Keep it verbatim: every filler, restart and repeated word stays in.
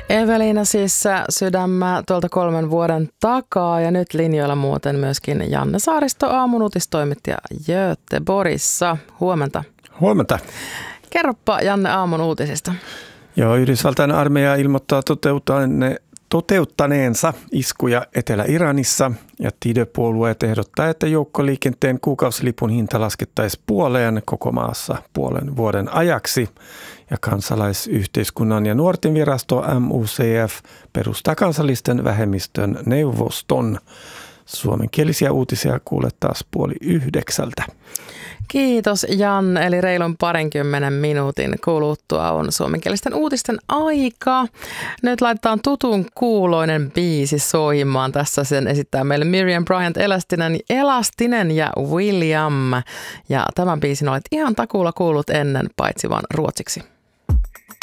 Eveliina siis sydämä tuolta kolmen vuoden takaa ja nyt linjoilla muuten myöskin Janne Saaristo, aamun uutistoimittaja Göteborgissa. Huomenta. Huomenta. Kerropa Janne aamun uutisista. Joo, Yhdysvaltain armeija ilmoittaa toteuttaneen, toteuttaneensa iskuja Etelä-Iranissa ja Tidö-puolueet ehdottaa, että joukkoliikenteen kuukausilipun hinta laskettaisiin puoleen koko maassa puolen vuoden ajaksi. Ja kansalaisyhteiskunnan ja nuorten virasto M U C F perustaa kansallisten vähemmistön neuvoston. Suomenkielisiä uutisia kuulet taas puoli yhdeksältä. Kiitos Jan, eli reilun parinkymmenen minuutin kuluttua on suomenkielisten uutisten aika. Nyt laitetaan tutun kuuloinen biisi soimaan. Tässä sen esittää meille Miriam Bryant Elastinen, Elastinen ja William. Ja tämän biisin olet ihan takuulla kuullut ennen, paitsi vaan ruotsiksi.